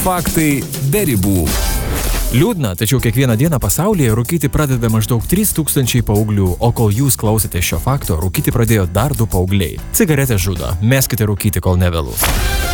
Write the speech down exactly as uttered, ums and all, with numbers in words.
Faktai be ribų. Liūdna, tačiau kiekvieną dieną pasaulyje rūkyti pradeda maždaug trys tūkstančiai paauglių, o kol jūs klausėte šio fakto, rūkyti pradėjo dar du paaugliai. Cigaretės žudo, meskite rūkyti, kol nevėlu.